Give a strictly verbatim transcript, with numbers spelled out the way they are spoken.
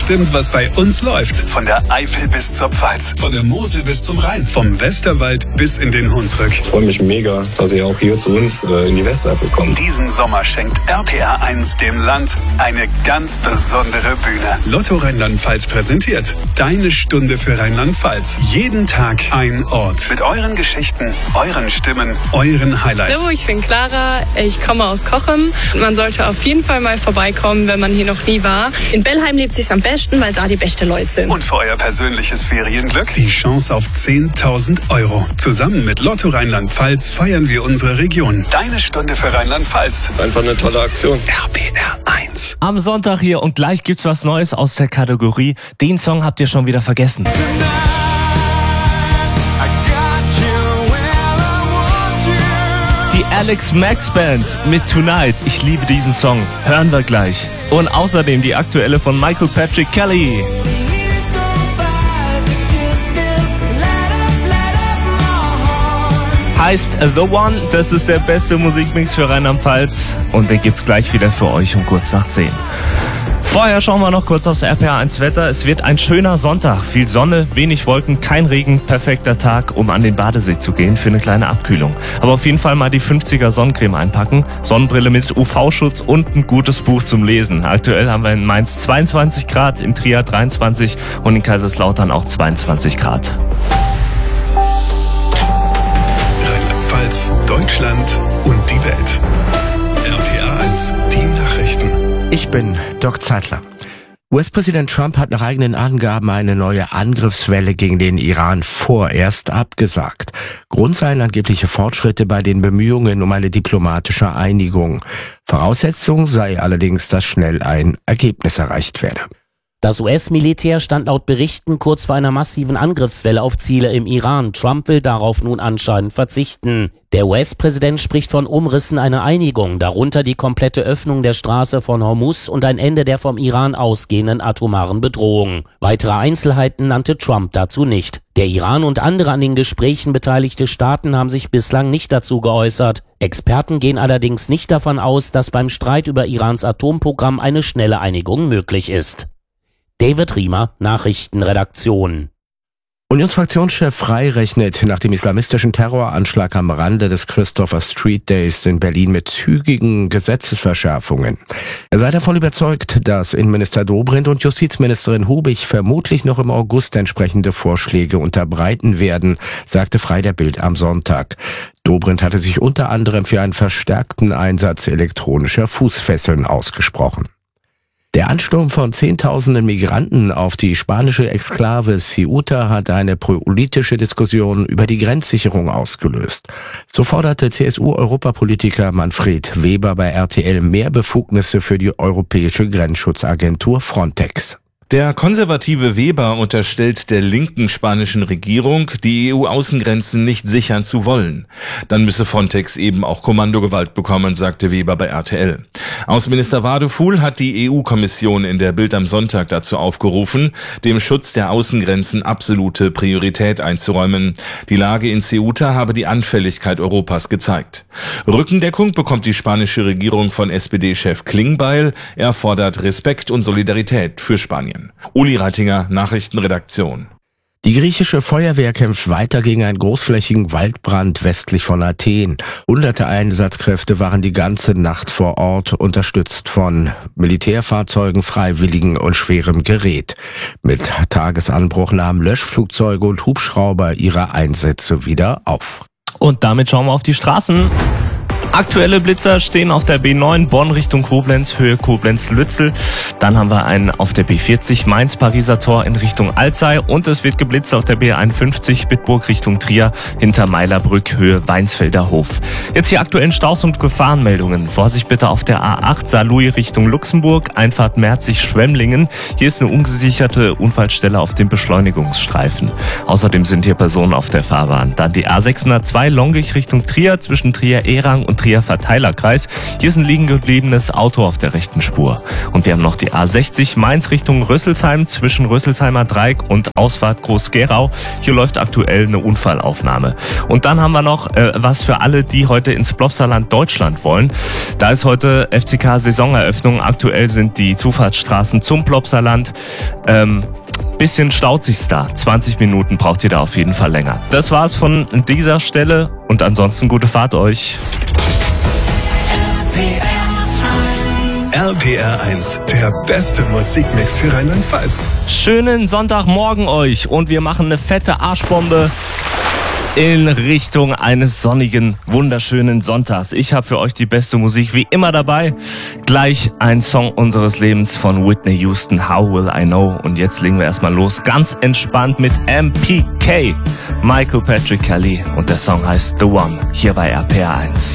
bestimmt, was bei uns läuft. Von der Eifel bis zur Pfalz, von der Mosel bis zum Rhein, vom Westerwald bis in den Hunsrück. Ich freue mich mega, dass ihr auch hier zu uns äh, in die Westeifel kommt. Diesen Sommer schenkt R P R eins dem Land eine ganz besondere Bühne. Lotto Rheinland-Pfalz präsentiert Deine Stunde für Rheinland-Pfalz. Jeden Tag ein Ort. Mit euren Geschichten, euren Stimmen, euren Highlights. Hallo, ich bin Clara, ich komme aus Cochem. Man sollte auf jeden Fall mal vorbeikommen, wenn man hier noch nie war. In Bellheim lebt sich's am besten, weil da die besten Leute sind. Und für euer persönliches Ferienglück die Chance auf zehntausend Euro. Zusammen mit Lotto Rheinland-Pfalz feiern wir unsere Region. Deine Stunde für Rheinland-Pfalz. Einfach eine tolle Aktion. R P R eins. Am Sonntag hier und gleich gibt's was Neues aus der Kategorie. Den Song habt ihr schon wieder vergessen. Die Alex Max Band mit Tonight. Ich liebe diesen Song. Hören wir gleich. Und außerdem die aktuelle von Michael Patrick Kelly. Heißt The One, das ist der beste Musikmix für Rheinland-Pfalz und den gibt's gleich wieder für euch um kurz nach zehn. Vorher schauen wir noch kurz aufs R P R eins Wetter. Es wird ein schöner Sonntag. Viel Sonne, wenig Wolken, kein Regen. Perfekter Tag, um an den Badesee zu gehen für eine kleine Abkühlung. Aber auf jeden Fall mal die fünfziger Sonnencreme einpacken. Sonnenbrille mit U V-Schutz und ein gutes Buch zum Lesen. Aktuell haben wir in Mainz zweiundzwanzig Grad, in Trier dreiundzwanzig und in Kaiserslautern auch zweiundzwanzig Grad. Rheinland-Pfalz, Deutschland und die Welt. R P R eins, die Nachrichten. Ich bin Doc Zeitler. U S-Präsident Trump hat nach eigenen Angaben eine neue Angriffswelle gegen den Iran vorerst abgesagt. Grund seien angebliche Fortschritte bei den Bemühungen um eine diplomatische Einigung. Voraussetzung sei allerdings, dass schnell ein Ergebnis erreicht werde. Das U S-Militär stand laut Berichten kurz vor einer massiven Angriffswelle auf Ziele im Iran. Trump will darauf nun anscheinend verzichten. Der U S-Präsident spricht von Umrissen einer Einigung, darunter die komplette Öffnung der Straße von Hormuz und ein Ende der vom Iran ausgehenden atomaren Bedrohung. Weitere Einzelheiten nannte Trump dazu nicht. Der Iran und andere an den Gesprächen beteiligte Staaten haben sich bislang nicht dazu geäußert. Experten gehen allerdings nicht davon aus, dass beim Streit über Irans Atomprogramm eine schnelle Einigung möglich ist. David Riemer, Nachrichtenredaktion. Unionsfraktionschef Frey rechnet nach dem islamistischen Terroranschlag am Rande des Christopher Street Days in Berlin mit zügigen Gesetzesverschärfungen. Er sei davon überzeugt, dass Innenminister Dobrindt und Justizministerin Hubig vermutlich noch im August entsprechende Vorschläge unterbreiten werden, sagte Frey der Bild am Sonntag. Dobrindt hatte sich unter anderem für einen verstärkten Einsatz elektronischer Fußfesseln ausgesprochen. Der Ansturm von Zehntausenden Migranten auf die spanische Exklave Ceuta hat eine politische Diskussion über die Grenzsicherung ausgelöst. So forderte C S U-Europapolitiker Manfred Weber bei R T L mehr Befugnisse für die europäische Grenzschutzagentur Frontex. Der konservative Weber unterstellt der linken spanischen Regierung, die E U-Außengrenzen nicht sichern zu wollen. Dann müsse Frontex eben auch Kommandogewalt bekommen, sagte Weber bei R T L. Außenminister Wadefuhl hat die E U-Kommission in der Bild am Sonntag dazu aufgerufen, dem Schutz der Außengrenzen absolute Priorität einzuräumen. Die Lage in Ceuta habe die Anfälligkeit Europas gezeigt. Rückendeckung bekommt die spanische Regierung von S P D-Chef Klingbeil. Er fordert Respekt und Solidarität für Spanien. Uli Reitinger, Nachrichtenredaktion. Die griechische Feuerwehr kämpft weiter gegen einen großflächigen Waldbrand westlich von Athen. Hunderte Einsatzkräfte waren die ganze Nacht vor Ort, unterstützt von Militärfahrzeugen, Freiwilligen und schwerem Gerät. Mit Tagesanbruch nahmen Löschflugzeuge und Hubschrauber ihre Einsätze wieder auf. Und damit schauen wir auf die Straßen. Aktuelle Blitzer stehen auf der B neun Bonn Richtung Koblenz, Höhe Koblenz-Lützel. Dann haben wir einen auf der B vierzig Mainz-Pariser Tor in Richtung Alzey und es wird geblitzt auf der B einundfünfzig Bitburg Richtung Trier hinter Meilerbrück, Höhe Weinsfelder Hof. Jetzt die aktuellen Staus- und Gefahrenmeldungen. Vorsicht bitte auf der A acht Saarlouis Richtung Luxemburg, Einfahrt Merzig-Schwemmlingen. Hier ist eine ungesicherte Unfallstelle auf dem Beschleunigungsstreifen. Außerdem sind hier Personen auf der Fahrbahn. Dann die A sechshundertzwei Longich Richtung Trier zwischen Trier-Erang und Trier Verteilerkreis. Hier ist ein liegen gebliebenes Auto auf der rechten Spur. Und wir haben noch die A sechzig Mainz Richtung Rüsselsheim zwischen Rüsselsheimer Dreieck und Ausfahrt Groß-Gerau. Hier läuft aktuell eine Unfallaufnahme. Und dann haben wir noch äh, was für alle, die heute ins Plopsaland Deutschland wollen. Da ist heute F C K-Saisoneröffnung. Aktuell sind die Zufahrtsstraßen zum Plopsaland. Ähm, bisschen staut sich's da. zwanzig Minuten braucht ihr da auf jeden Fall länger. Das war's von dieser Stelle und ansonsten gute Fahrt euch. R P R eins, der beste Musikmix für Rheinland-Pfalz. Schönen Sonntagmorgen euch und wir machen eine fette Arschbombe in Richtung eines sonnigen, wunderschönen Sonntags. Ich habe für euch die beste Musik wie immer dabei. Gleich ein Song unseres Lebens von Whitney Houston, How Will I Know? Und jetzt legen wir erstmal los, ganz entspannt mit M P K, Michael Patrick Kelly. Und der Song heißt The One, hier bei R P R eins.